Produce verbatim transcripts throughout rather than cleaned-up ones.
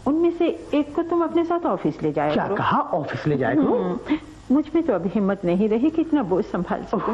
उनमें से एक को तुम अपने साथ ऑफिस ले जाए। क्या कहा? ऑफिस ले जाए करो? मुझ में तो अभी हिम्मत नहीं रही कि इतना बोझ संभाल सकूं।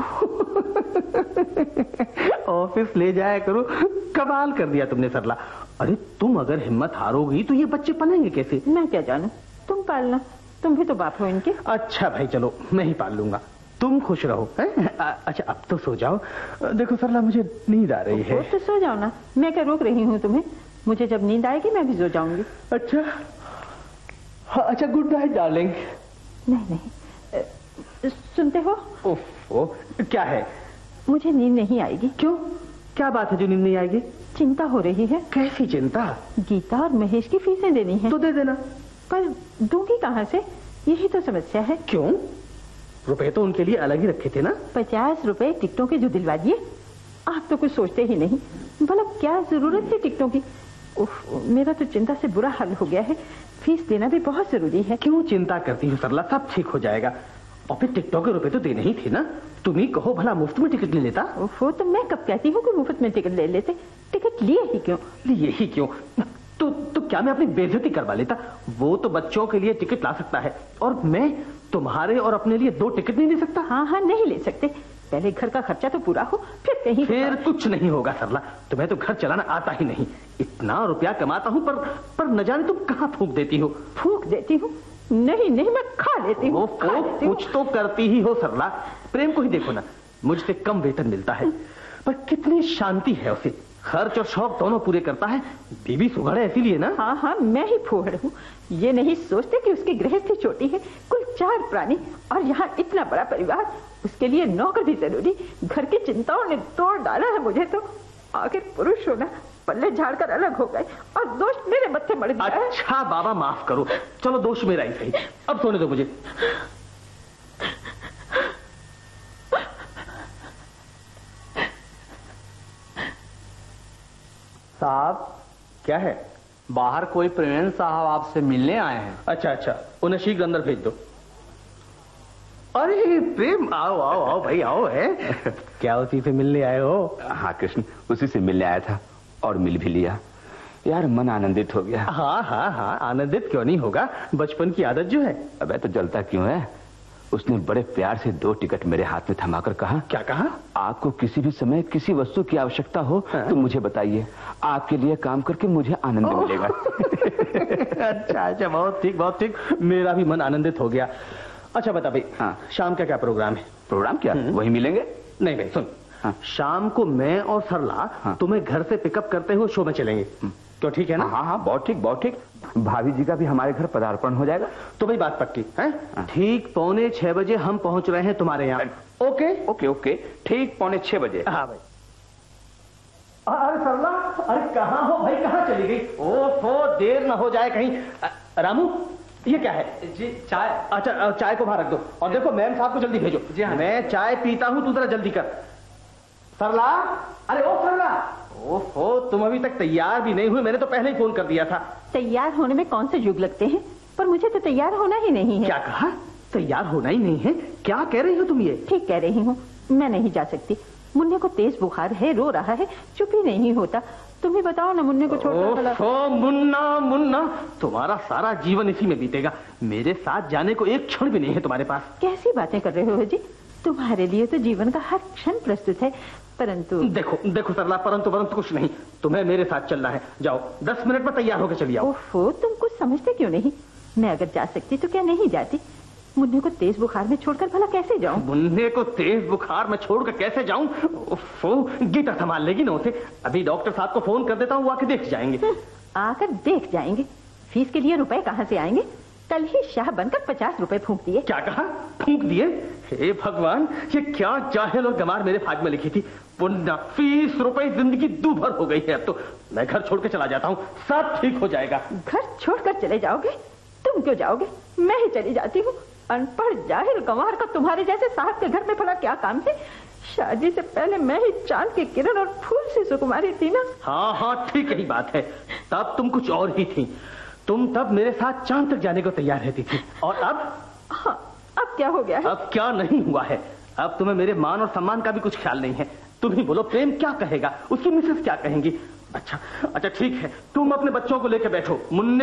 ऑफिस ले जाया करो, कमाल कर दिया तुमने सरला। अरे तुम अगर हिम्मत हारोगी तो ये बच्चे पलेंगे कैसे? मैं क्या जानूं, तुम पालना, तुम भी तो बाप हो इनके। अच्छा भाई चलो, मैं ही पाल लूंगा, तुम खुश रहो। है? अच्छा अब तो सो जाओ। देखो सरला मुझे नींद आ रही है। तो सो जाओ ना, मैं क्या रोक रही हूँ तुम्हें? मुझे जब नींद आएगी मैं भी सो जाऊंगी। अच्छा अच्छा, गुड नाइट डार्लिंग। नहीं नहीं, सुनते हो? ओफ ओ, क्या है? मुझे नींद नहीं आएगी। क्यों? क्या बात है जो नींद नहीं आएगी? चिंता हो रही है। कैसी चिंता? गीता और महेश की फीसें देनी है। तो दे देना। पर दूंगी कहाँ से, यही तो समस्या है। क्यों? रुपए तो उनके लिए अलग ही रखे थे ना। पचास रुपए टिकटों के जो दिलवा दिए। आप तो कुछ सोचते ही नहीं। भला क्या जरूरत थी टिकटों की? उफ, मेरा तो चिंता से बुरा हाल हो गया है। फीस देना भी बहुत जरूरी है। क्यों चिंता करती हो सरला, सब ठीक हो जाएगा। और फिर टिकटों के रुपए तो देने ही थे ना। तुम ही कहो भला मुफ्त में टिकट ले लेता। वो तो मैं कब कहती हूँ कि मुफ्त में टिकट ले लेते। टिकट लिए ही क्यों? लिए ही क्यों? तो तो क्या मैं अपनी बेइज्जती करवा लेता? वो तो बच्चों के लिए टिकट ला सकता है और मैं तुम्हारे और अपने लिए दो टिकट नहीं ले सकता। हाँ हाँ, नहीं ले सकते। पहले घर का खर्चा तो पूरा हो, फिर कहीं। फिर कुछ नहीं होगा सरला, तुम्हें तो घर चलाना आता ही नहीं। इतना रुपया कमाता हूँ पर पर न जाने तुम कहाँ फूंक देती हो। फूंक देती हूँ? नहीं नहीं, मैं खा लेती हूँ। कुछ तो करती ही हो सरला। प्रेम को ही देखो ना, मुझसे कम वेतन मिलता है पर कितनी शांति है उसे। खर्च और शौक दोनों पूरे करता है। बीवी सुघड़ है इसीलिए ना। हाँ हाँ, मैं ही फूहड़ हूँ। ये नहीं सोचते कि उसकी गृहस्थी छोटी है, कुल चार प्राणी और यहाँ इतना बड़ा परिवार। उसके लिए नौकर भी जरूरी। घर की चिंताओं ने तोड़ डाला है मुझे तो। आखिर पुरुष होना, पल्ले झाड़कर अलग हो गए और दोष मेरे मत्थे मर गया है। अच्छा बाबा माफ करो, चलो दोष मेरा ही सही। अब सोने दो मुझे। साहब। क्या है? बाहर कोई प्रेम साहब आपसे मिलने आए हैं। अच्छा अच्छा, उन्हें शीघ्र अंदर भेज दो। अरे प्रेम, आओ आओ आओ भाई आओ। है क्या उसी से मिलने आए हो? हाँ कृष्ण, उसी से मिलने आया था और मिल भी लिया। यार मन आनंदित हो गया। हाँ हाँ हाँ, आनंदित क्यों नहीं होगा, बचपन की आदत जो है। अबे तो जलता क्यों है? उसने बड़े प्यार से दो टिकट मेरे हाथ में थमाकर कहा। क्या कहा? आपको किसी भी समय किसी वस्तु की आवश्यकता हो हाँ? तो मुझे बताइए, आपके लिए काम करके मुझे आनंद मिलेगा। अच्छा अच्छा, बहुत ठीक बहुत ठीक, मेरा भी मन आनंदित हो गया। अच्छा बता भाई, हाँ शाम का क्या प्रोग्राम है? प्रोग्राम क्या? वही मिलेंगे? नहीं भाई सुन, हाँ? शाम को मैं और सरला हाँ? तुम्हें घर से पिकअप करते हुए शो में चलेंगे। तो ठीक है ना? हाँ हाँ बहुत ठीक बहुत ठीक। भाभी जी का भी हमारे घर पदार्पण हो जाएगा। तो भाई बात पक्की है? ठीक पौने छह बजे हम पहुंच रहे हैं तुम्हारे यहाँ। ओके ओके ओके, ठीक पौने छह बजे। हाँ भाई। अरे सरला, अरे कहाँ हो भाई, कहाँ चली गई? ओफो, देर न हो जाए कहीं। रामू ये क्या है? जी चाय। अच्छा चाय को बाहर रख दो और देखो मैम साहब को जल्दी भेजो। जी हाँ। मैं चाय पीता हूँ, तू जरा जल्दी कर। सरला, अरे ओ सरला, ओहो तुम अभी तक तैयार भी नहीं हुए, मैंने तो पहले ही फोन कर दिया था। तैयार होने में कौन से युग लगते हैं, पर मुझे तो तैयार होना ही नहीं है। क्या कहा? तैयार होना ही नहीं है? क्या कह रही हो तुम ये? ठीक कह रही हूँ, मैं नहीं जा सकती। मुन्ने को तेज बुखार है, रो रहा है, चुप ही नहीं होता। तुम ही बताओ ना, मुन्ने को छोड़कर। ओहो मुन्ना मुन्ना, तुम्हारा सारा जीवन इसी में बीतेगा। मेरे साथ जाने को एक क्षण भी नहीं है तुम्हारे पास। कैसी बातें कर रहे हो जी? तुम्हारे लिए तो जीवन का हर क्षण प्रस्तुत है, परंतु देखो देखो सरला, परंतु परंतु कुछ नहीं, तुम्हें मेरे साथ चलना है। जाओ, दस मिनट में तैयार होकर चली आओ। ओहो, तुम कुछ समझते क्यों नहीं? मैं अगर जा सकती तो क्या नहीं जाती? मुन्ने को तेज बुखार में छोड़कर भला कैसे जाऊं? मुन्ने को तेज बुखार में छोड़कर कैसे जाऊं? ओफो, गीता संभाल लेगी ना उसे। अभी डॉक्टर साहब को फोन कर देता हूँ, वो आके देख जाएंगे। आकर देख जाएंगे? फीस के लिए रुपए कहाँ से आएंगे? कल ही शाह बनकर पचास रुपए फूंक दिए। क्या कहा? फूंक दिए? हे भगवान, ये क्या जाहिल और गमार मेरे भाग में लिखी थी। पुण्य फीस रुपए जिंदगी दूभर हो गई है। अब तो मैं घर छोड़ के चला जाता हूँ, सब ठीक हो जाएगा। घर छोड़कर चले जाओगे? तुम क्यों जाओगे? मैं ही चली जाती हूँ। अनपढ़ जाहिल गंवार का तुम्हारे जैसे साहब के घर में भला क्या काम है? शादी से पहले मैं ही चांद की किरण और फूल सी सुकुमारी थी ना। हाँ हाँ ठीक ही बात है, तब तुम कुछ और ही थी। तुम तब मेरे साथ चांद तक जाने को तैयार रहती थी, और अब? हाँ, अब क्या हो गया है? अब क्या नहीं हुआ है, अब तुम्हें मेरे मान और सम्मान का भी कुछ ख्याल नहीं है। तुम ही बोलो, प्रेम क्या कहेगा, उसकी मिसेस क्या कहेंगी? अच्छा अच्छा ठीक है, तुम अपने बच्चों को लेकर बैठो। मुन्ने